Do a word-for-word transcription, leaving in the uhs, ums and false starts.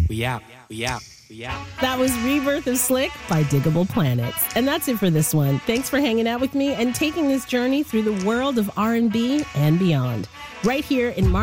We out. We out. We out. That was Rebirth of Slick by Diggable Planets. And that's it for this one. Thanks for hanging out with me and taking this journey through the world of R and B and beyond. Right here in March.